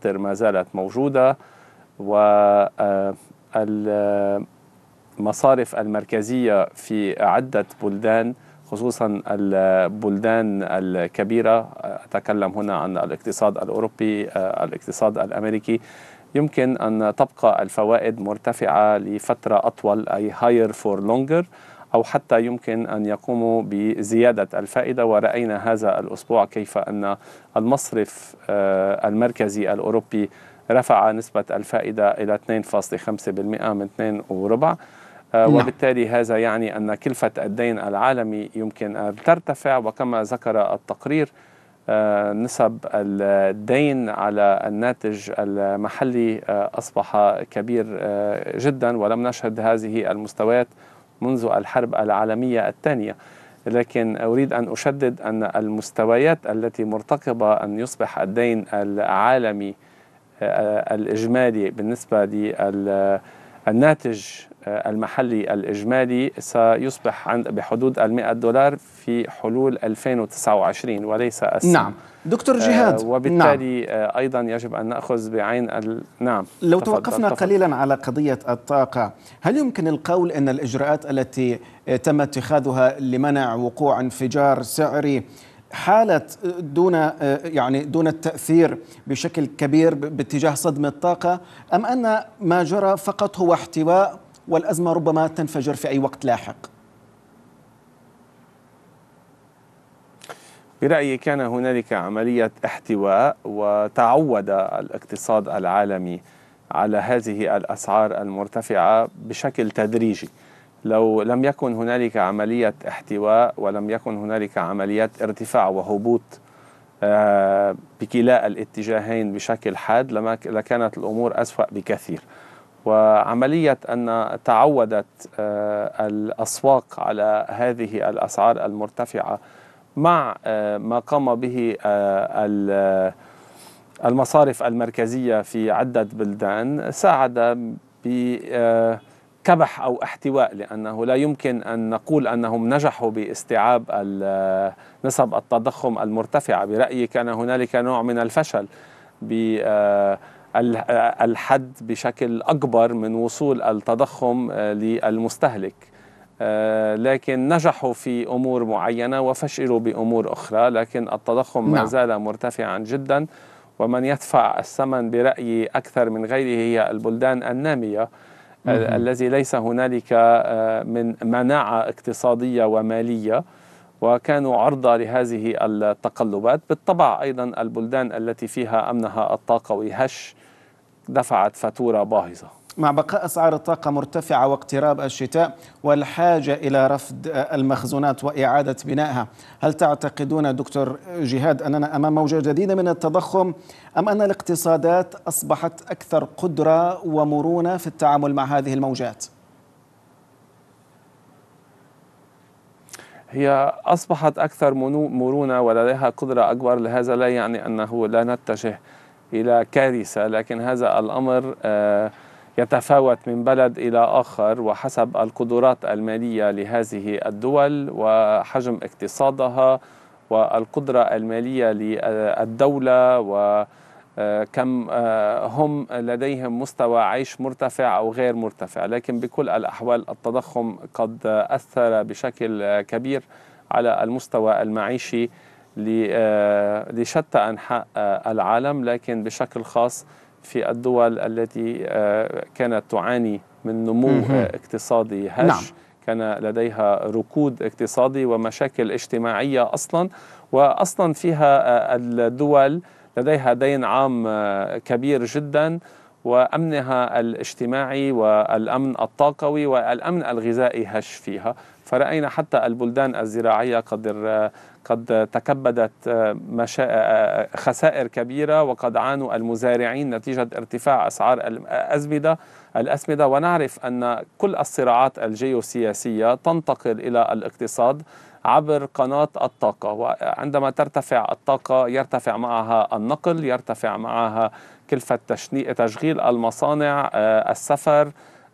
المخاطر ما زالت موجودة، والمصارف المركزية في عدة بلدان خصوصا البلدان الكبيرة، أتكلم هنا عن الاقتصاد الأوروبي، الاقتصاد الأمريكي، يمكن أن تبقى الفوائد مرتفعة لفترة أطول، أي higher for longer، أو حتى يمكن أن يقوموا بزيادة الفائدة. ورأينا هذا الأسبوع كيف أن المصرف المركزي الأوروبي رفع نسبة الفائدة إلى 2.5% من 2.25%. وبالتالي هذا يعني أن كلفة الدين العالمي يمكن أن ترتفع، وكما ذكر التقرير نسب الدين على الناتج المحلي أصبح كبير جدا، ولم نشهد هذه المستويات منذ الحرب العالمية الثانية. لكن أريد أن أشدد أن المستويات التي مرتقبة أن يصبح الدين العالمي الإجمالي بالنسبة للناتج المحلي الإجمالي سيصبح بحدود $100 في حلول 2029 وليس السنة. نعم دكتور جهاد، وبالتالي أيضا يجب أن نأخذ بعين نعم. لو توقفنا قليلا على قضية الطاقة، هل يمكن القول أن الإجراءات التي تم اتخاذها لمنع وقوع انفجار سعري حالت دون التأثير بشكل كبير باتجاه صدمة الطاقة، أم أن ما جرى فقط هو احتواء والأزمة ربما تنفجر في أي وقت لاحق؟ برأيي كان هنالك عملية احتواء، وتعود الاقتصاد العالمي على هذه الأسعار المرتفعة بشكل تدريجي. لو لم يكن هنالك عملية احتواء ولم يكن هنالك عمليات ارتفاع وهبوط بكلا الاتجاهين بشكل حاد لكانت الأمور أسوأ بكثير. وعملية أن تعودت الأسواق على هذه الأسعار المرتفعة مع ما قام به المصارف المركزية في عدة بلدان ساعد بكبح أو احتواء، لأنه لا يمكن أن نقول أنهم نجحوا باستيعاب نسب التضخم المرتفعة. برأيي كان هنالك نوع من الفشل بالحد بشكل أكبر من وصول التضخم للمستهلك، لكن نجحوا في أمور معينة وفشلوا بأمور أخرى. لكن التضخم ما زال مرتفعا جدا، ومن يدفع الثمن برأيي أكثر من غيره هي البلدان النامية الذي ليس هنالك من مناعة اقتصادية ومالية، وكانوا عرضة لهذه التقلبات. بالطبع أيضا البلدان التي فيها أمنها الطاقوي هش دفعت فاتورة باهظة. مع بقاء أسعار الطاقة مرتفعة واقتراب الشتاء والحاجة إلى رفد المخزونات وإعادة بنائها، هل تعتقدون دكتور جهاد أننا أمام موجة جديدة من التضخم، أم أن الاقتصادات أصبحت أكثر قدرة ومرونة في التعامل مع هذه الموجات؟ هي أصبحت أكثر مرونة ولديها قدرة أكبر. لهذا لا يعني أنه لا نتجه إلى كارثة، لكن هذا الأمر يتفاوت من بلد إلى آخر وحسب القدرات المالية لهذه الدول وحجم اقتصادها والقدرة المالية للدولة وكم هم لديهم مستوى عيش مرتفع أو غير مرتفع. لكن بكل الأحوال التضخم قد أثر بشكل كبير على المستوى المعيشي لشتى أنحاء العالم، لكن بشكل خاص في الدول التي كانت تعاني من نمو اقتصادي هش. كان لديها ركود اقتصادي ومشاكل اجتماعية وأصلا فيها الدول لديها دين عام كبير جدا، وأمنها الاجتماعي والأمن الطاقوي والأمن الغذائي هش فيها. فرأينا حتى البلدان الزراعية قد تكبدت خسائر كبيرة، وقد عانوا المزارعين نتيجة ارتفاع أسعار الأسمدة. ونعرف أن كل الصراعات الجيوسياسية تنتقل إلى الاقتصاد عبر قناة الطاقة، وعندما ترتفع الطاقة يرتفع معها النقل، يرتفع معها كلفة تشغيل المصانع، السفر،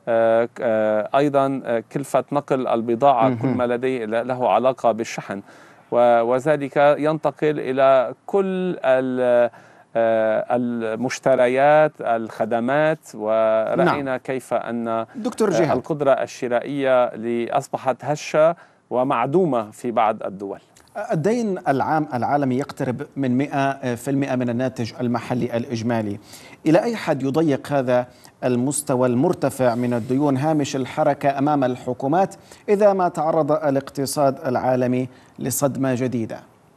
أيضا كلفة نقل البضاعة، كل ما لديه له علاقة بالشحن، وذلك ينتقل إلى كل المشتريات، الخدمات، ورأينا كيف أن دكتور جهاد، القدرة الشرائية أصبحت هشة ومعدومة في بعض الدول. الدين العام العالمي يقترب من 100% من الناتج المحلي الإجمالي. إلى أي حد يضيق هذا المستوى المرتفع من الديون هامش الحركة أمام الحكومات إذا ما تعرض الاقتصاد العالمي لصدمة جديدة؟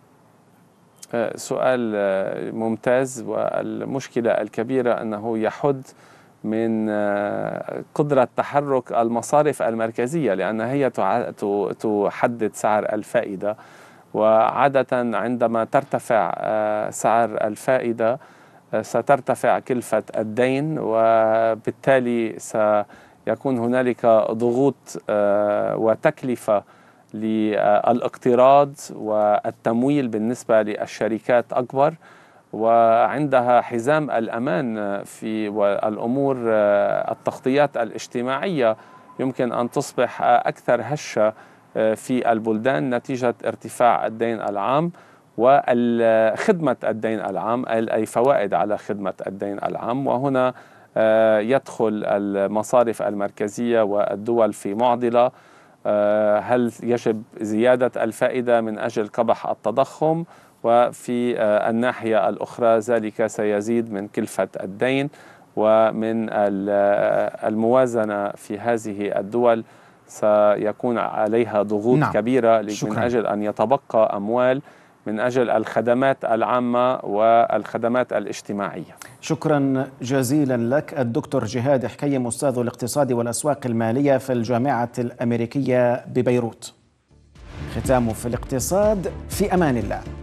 سؤال ممتاز، والمشكلة الكبيرة أنه يحد من قدرة تحرك المصارف المركزية، لأنها هي تحدد سعر الفائدة، وعادة عندما ترتفع سعر الفائدة سترتفع كلفة الدين، وبالتالي سيكون هنالك ضغوط وتكلفة للاقتراض والتمويل بالنسبة للشركات أكبر، وعندها حزام الأمان في والأمور التغطيات الاجتماعية يمكن أن تصبح أكثر هشة في البلدان نتيجة ارتفاع الدين العام وخدمة الدين العام، أي فوائد على خدمة الدين العام. وهنا يدخل المصارف المركزية والدول في معضلة، هل يجب زيادة الفائدة من أجل قبح التضخم؟ وفي الناحية الأخرى ذلك سيزيد من كلفة الدين ومن الموازنة في هذه الدول، سيكون عليها ضغوط كبيرة من أجل أن يتبقى أموال من أجل الخدمات العامة والخدمات الاجتماعية. شكرا جزيلا لك الدكتور جهاد حكيم، أستاذ الاقتصاد والأسواق المالية في الجامعة الأمريكية ببيروت. ختام في الاقتصاد، في أمان الله.